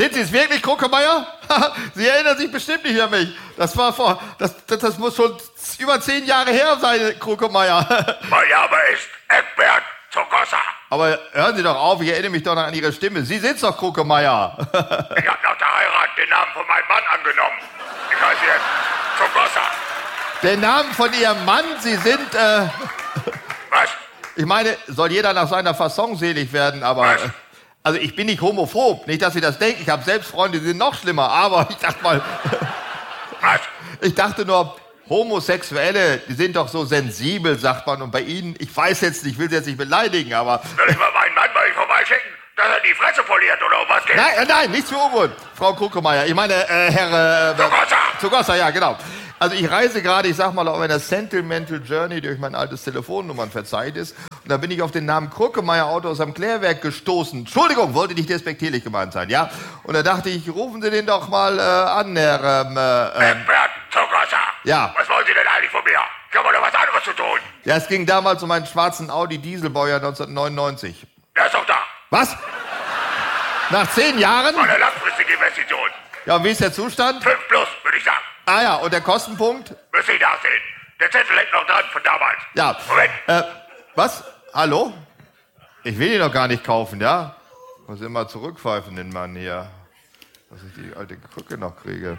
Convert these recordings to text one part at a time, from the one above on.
Sind Sie es wirklich, Kruckemeyer? Sie erinnern sich bestimmt nicht an mich. Das muss schon über 10 Jahre her sein, Kruckemeyer. Mein Name ist Egbert Zogossa. Aber hören Sie doch auf, ich erinnere mich doch noch an Ihre Stimme. Sie sind's doch, Kruckemeyer. Ich habe nach der Heirat den Namen von meinem Mann angenommen. Ich heiße jetzt Zogossa. Den Namen von Ihrem Mann, Sie sind, Was? Ich meine, soll jeder nach seiner Fasson selig werden, aber... Was? Also ich bin nicht homophob, nicht, dass Sie das denken. Ich habe selbst Freunde, die sind noch schlimmer, aber ich dachte mal... Was? Ich dachte nur, Homosexuelle, die sind doch so sensibel, sagt man. Und bei Ihnen, ich weiß jetzt nicht, ich will Sie jetzt nicht beleidigen, aber... Soll ich mal meinen Mann bei euch vorbeischicken, dass er die Fresse poliert oder um was geht? Nein, nichts für ungut, Frau Kruckemeyer. Ich meine, Herr... Zogossa. Zogossa, ja, genau. Also ich reise gerade, ich sag mal, auf einer Sentimental Journey durch mein altes Telefonnummernverzeichnis. Und da bin ich auf den Namen Kruckemeyer Auto aus am Klärwerk gestoßen. Entschuldigung, wollte nicht despektierlich gemeint sein, ja? Und da dachte ich, rufen Sie den doch mal an, Herr... Egbert Zogossa. Ja. Was wollen Sie denn eigentlich von mir? Ich habe doch was anderes zu tun. Ja, es ging damals um einen schwarzen Audi Dieselbaujahr 1999. Der ist doch da. Was? Nach 10 Jahren? Eine langfristige Investition. Ja, und wie ist der Zustand? 5 plus, würde ich sagen. Ah ja, und der Kostenpunkt? Müssen Sie nachsehen. Der Zettel hängt noch dran von damals. Ja. Moment. Was? Hallo? Ich will ihn doch gar nicht kaufen, ja? Muss immer zurückpfeifen, den Mann hier. Dass ich die alte Krücke noch kriege.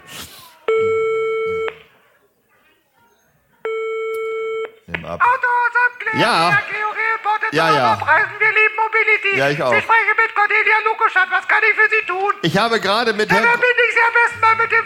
Nimm ab. Autos am Klärwerk, Ja. Preisen, wir lieben Mobility. Ja, ich auch. Sie sprechen mit Cordelia Lukoschat, was kann ich für Sie tun? Ich habe gerade mit Da Herrn... verbinde ich Sie am besten mal mit dem